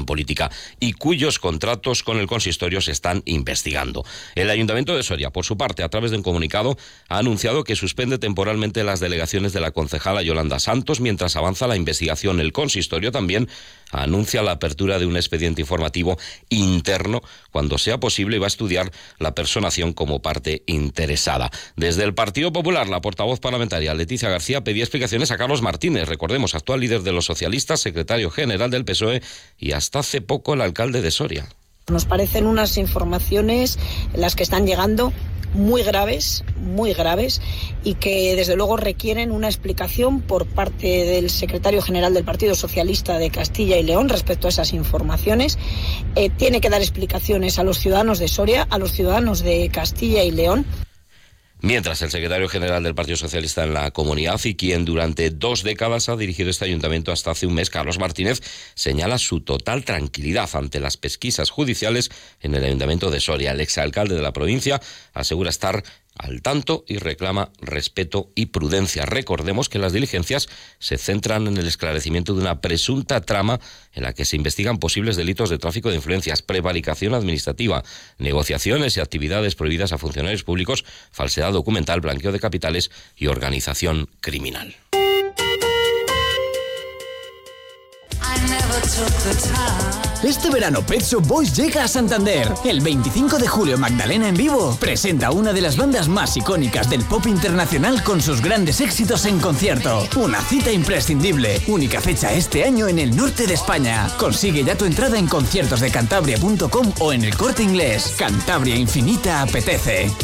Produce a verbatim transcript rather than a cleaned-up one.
política y cuyos contratos con el consistorio se están investigando. El Ayuntamiento de Soria, por su parte, a través de un comunicado, ha anunciado que suspende temporalmente las delegaciones de la concejala Yolanda Santos mientras avanza la investigación. El consistorio también anuncia la apertura de un expediente informativo interno cuando sea posible y va a estudiar la personación como parte interesada. Desde el Partido Popular, la portavoz parlamentaria Leticia García pedía explicaciones a Carlos Martínez, recordemos, actual líder de los socialistas, secretario general del P S O E y hasta hace poco el alcalde de Soria. Nos parecen unas informaciones las que están llegando muy graves, muy graves, y que desde luego requieren una explicación por parte del secretario general del Partido Socialista de Castilla y León respecto a esas informaciones. Eh, tiene que dar explicaciones a los ciudadanos de Soria, a los ciudadanos de Castilla y León. Mientras, el secretario general del Partido Socialista en la comunidad y quien durante dos décadas ha dirigido este ayuntamiento hasta hace un mes, Carlos Martínez, señala su total tranquilidad ante las pesquisas judiciales en el ayuntamiento de Soria. El exalcalde de la provincia asegura estar al tanto y reclama respeto y prudencia. Recordemos que las diligencias se centran en el esclarecimiento de una presunta trama en la que se investigan posibles delitos de tráfico de influencias, prevaricación administrativa, negociaciones y actividades prohibidas a funcionarios públicos, falsedad documental, blanqueo de capitales y organización criminal. Este verano Pet Shop Boys llega a Santander. El veinticinco de julio Magdalena en vivo presenta una de las bandas más icónicas del pop internacional con sus grandes éxitos en concierto. Una cita imprescindible. Única fecha este año en el norte de España. Consigue ya tu entrada en conciertos de cantabria punto com o en el Corte Inglés. Cantabria Infinita apetece.